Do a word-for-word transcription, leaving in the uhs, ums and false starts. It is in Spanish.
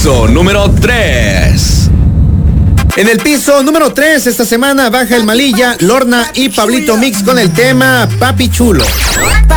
piso número tres. En el piso número tres esta semana baja el Malilla, Lorna y Pablito Mix con el tema Papi Chulo.